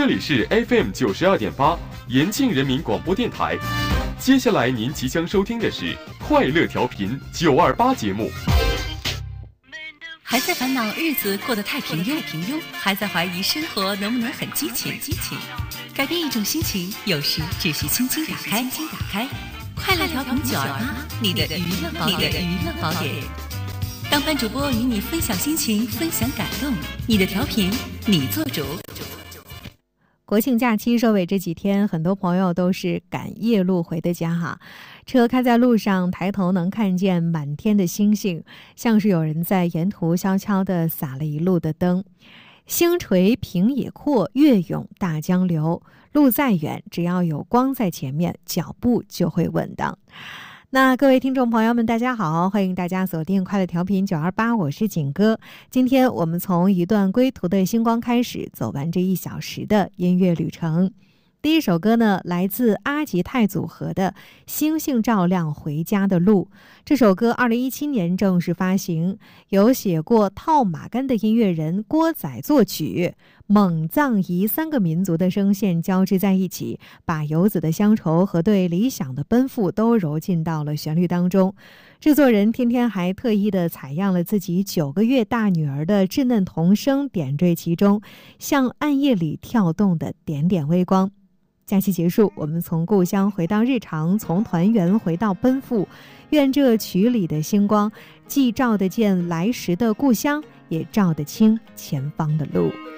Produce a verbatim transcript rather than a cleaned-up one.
这里是 F M 九十二点八延庆人民广播电台。接下来您即将收听的是快乐调频九二八节目。 还在烦恼日子过得太平庸，平庸，还在怀疑生活能不能很激情，激情。改变一种心情，有时只需轻轻打开，轻轻打开。快乐调频九二八，你的娱乐宝典，你的娱乐宝典。当班主播与你分享心情，分享感动，你的调频，你做主。 国庆假期收尾这几天，很多朋友都是赶夜路回的家哈。车开在路上，抬头能看见满天的星星，像是有人在沿途悄悄地撒了一路的灯。星垂平野阔，月涌大江流。路再远，只要有光在前面，脚步就会稳当。那各位听众朋友们大家好，欢迎大家锁定快乐调频九二八，我是景哥。今天我们从一段归途的星光开始，走完这一小时的音乐旅程。第一首歌呢，来自阿吉泰组合的《星星照亮回家的路》。这首歌二零一七年正式发行，由写过《套马杆》的音乐人郭仔作曲，蒙藏彝三个民族的声线交织在一起，把游子的乡愁和对理想的奔赴都揉进到了旋律当中。制作人天天还特意的采样了自己九个月大女儿的稚嫩童声，点缀其中，像暗夜里跳动的点点微光。假期结束，我们从故乡回到日常，从团圆回到奔赴。愿这曲里的星光，既照得见来时的故乡，也照得清前方的路。